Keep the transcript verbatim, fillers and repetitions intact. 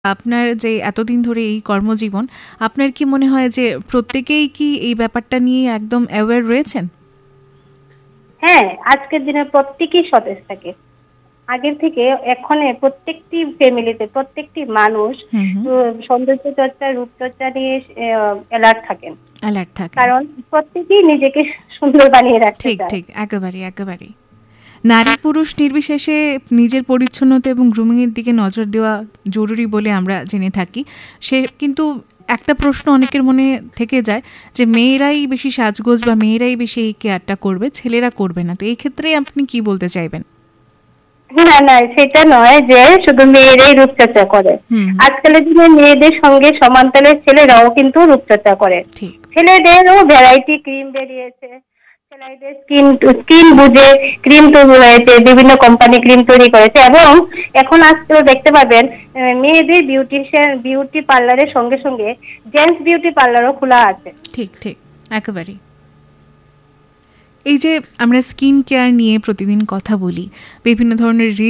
আপনার যে এতদিন ধরে এই কর্মজীবন, আপনার কি মনে হয় যে প্রত্যেকেই কি এই ব্যাপারটা নিয়ে একদম অ্যাওয়্যার রয়েছেন? হ্যাঁ, আজকের দিনে প্রত্যেকেই সতেজ থাকে। আগের থেকে এখন প্রত্যেকটি ফ্যামিলিতে প্রত্যেকটি মানুষ সৌন্দর্য চর্চা, রূপচর্চা নিয়ে অ্যালার্ট থাকেন। অ্যালার্ট থাকেন কারণ প্রত্যেকেই নিজেকে সুন্দর বানিয়ে রাখতে চায়। ঠিক ঠিক, একেবারে একেবারে। নারী পুরুষ নির্বিশেষে নিজের পরিচ্ছন্নতা এবং গ্রুমিং এর দিকে নজর দেওয়া জরুরি বলে আমরা জেনে থাকি। সে কিন্তু একটা প্রশ্ন অনেকের মনে থেকে যায় যে মেয়েরাই বেশি সাজগোজ বা মেয়েরাই বেশি এই কেয়ারটা করবে, ছেলেরা করবে না। তো এই ক্ষেত্রে আপনি কি বলতে চাইবেন? না না, সেটা নয় যে শুধু মেয়েরাই রূপচর্চা করে। আজকালের দিনে মেয়েদের সঙ্গে সমানতালে ছেলেরাও কিন্তু রূপচর্চা করে। ছেলেদেরও ভ্যারাইটি ক্রিম বেরিয়েছে, ছেলেদের স্কিন স্কিন বুঝে ক্রিম তৈরি হয়েছে, বিভিন্ন কোম্পানি ক্রিম তৈরি করেছে। এবং এখন আজকাল দেখতে পাবেন মেয়েদের বিউটিশিয়ান বিউটি পার্লারের সঙ্গে সঙ্গে জেন্টস বিউটি পার্লারও খোলা আছে। ঠিক ঠিক, একেবারে। এই যে আমরা স্কিন কেয়ার নিয়ে প্রতিদিন কথা বলি, বিভিন্ন ধরনের